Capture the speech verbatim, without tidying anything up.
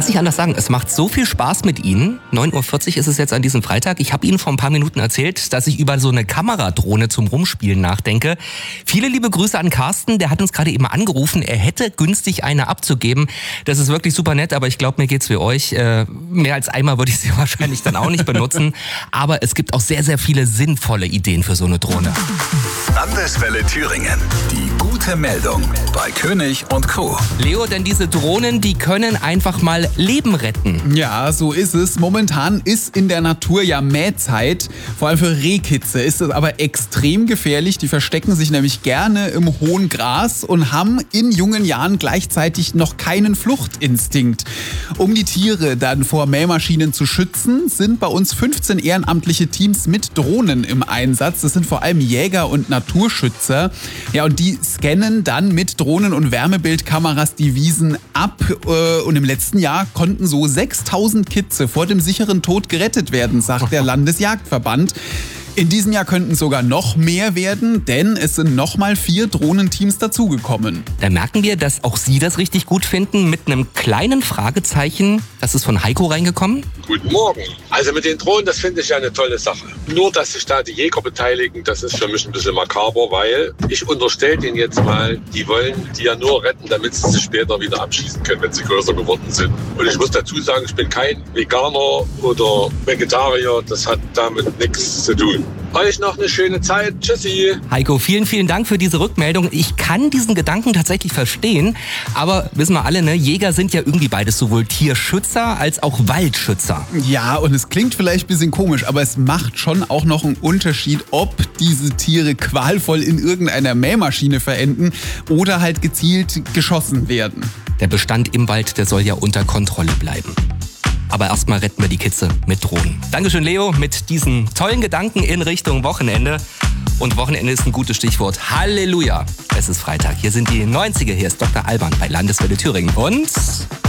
es nicht anders sagen. Es macht so viel Spaß mit Ihnen. neun Uhr vierzig ist es jetzt an diesem Freitag. Ich habe Ihnen vor ein paar Minuten erzählt, dass ich über so eine Kameradrohne zum Rumspielen nachdenke. Viele liebe Grüße an Carsten. Der hat uns gerade eben angerufen. Er hätte günstig eine abzugeben. Das ist wirklich super nett, aber ich glaube, mir geht's wie euch. Äh, mehr als einmal würde ich sie wahrscheinlich dann auch nicht benutzen. Aber es gibt auch sehr, sehr viele sinnvolle Ideen für so eine Drohne. Landeswelle Thüringen. Die gute Meldung bei König und Co. Leo, denn diese Drohnen, die können einfach mal Leben retten. Ja, so ist es. Momentan ist in der Natur ja Mähzeit. Vor allem für Rehkitze ist es aber extrem gefährlich. Die verstecken sich nämlich gerne im hohen Gras und haben in jungen Jahren gleichzeitig noch keinen Fluchtinstinkt. Um die Tiere dann vor Mähmaschinen zu schützen, sind bei uns fünfzehn ehrenamtliche Teams mit Drohnen im Einsatz. Das sind vor allem Jäger und Naturschützer. Ja, und die scannen dann mit Drohnen und Wärmebildkameras die Wiesen ab. Und im letzten Jahr konnten so sechstausend Kitze vor dem sicheren Tod gerettet werden, sagt der Landesjagdverband. In diesem Jahr könnten es sogar noch mehr werden, denn es sind nochmal vier Drohnenteams dazugekommen. Da merken wir, dass auch Sie das richtig gut finden. Mit einem kleinen Fragezeichen, das ist von Heiko reingekommen. Guten Morgen. Also mit den Drohnen, das finde ich ja eine tolle Sache. Nur, dass sich da die Jäger beteiligen, das ist für mich ein bisschen makaber, weil ich unterstelle denen jetzt mal, die wollen die ja nur retten, damit sie sich später wieder abschießen können, wenn sie größer geworden sind. Und ich muss dazu sagen, ich bin kein Veganer oder Vegetarier, das hat damit nichts zu tun. Euch noch eine schöne Zeit. Tschüssi. Heiko, vielen, vielen Dank für diese Rückmeldung. Ich kann diesen Gedanken tatsächlich verstehen, aber wissen wir alle, ne, Jäger sind ja irgendwie beides, sowohl Tierschützer als auch Waldschützer. Ja, und es klingt vielleicht ein bisschen komisch, aber es macht schon auch noch einen Unterschied, ob diese Tiere qualvoll in irgendeiner Mähmaschine verenden oder halt gezielt geschossen werden. Der Bestand im Wald, der soll ja unter Kontrolle bleiben. Aber erstmal retten wir die Kitze mit Drohnen. Dankeschön, Leo, mit diesen tollen Gedanken in Richtung Wochenende. Und Wochenende ist ein gutes Stichwort. Halleluja! Es ist Freitag. Hier sind die neunziger. Hier ist Doktor Alban bei Landeswelle Thüringen. Und